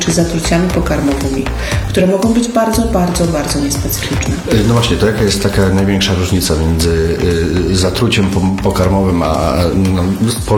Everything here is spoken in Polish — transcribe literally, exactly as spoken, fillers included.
czy zatruciami pokarmowymi, które mogą być bardzo, bardzo, bardzo niespecyficzne. No właśnie, to jaka jest taka największa różnica między zatruciem pokarmowym a no,